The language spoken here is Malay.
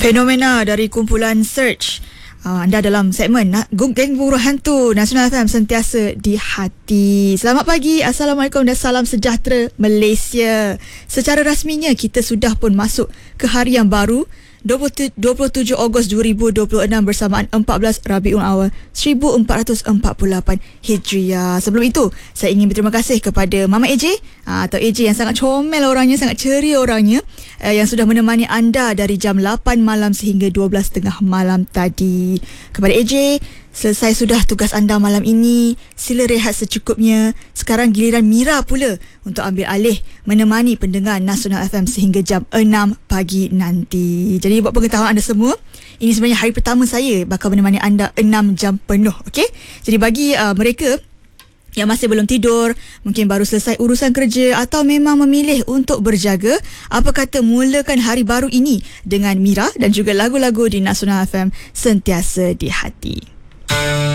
Fenomena dari kumpulan Search. Anda dalam segmen Geng Buruh Hantu Nasional FM, sentiasa di hati. Selamat pagi, Assalamualaikum dan salam sejahtera Malaysia. Secara rasminya kita sudah pun masuk ke hari yang baru, 27 Ogos 2026 bersamaan 14 Rabiul Awal 1448 Hijriah. Sebelum itu, saya ingin berterima kasih kepada Mama AJ atau AJ yang sangat comel orangnya, sangat ceria orangnya, yang sudah menemani anda dari jam 8 malam sehingga 12.30 malam tadi. Kepada AJ, selesai sudah tugas anda malam ini, sila rehat secukupnya. Sekarang giliran Mira pula untuk ambil alih menemani pendengar Nasional FM sehingga jam 6 pagi nanti. Jadi buat pengetahuan anda semua, ini sebenarnya hari pertama saya bakal menemani anda 6 jam penuh. Okey? Jadi bagi mereka yang masih belum tidur, mungkin baru selesai urusan kerja atau memang memilih untuk berjaga, apa kata mulakan hari baru ini dengan Mira dan juga lagu-lagu di Nasional FM, sentiasa di hati.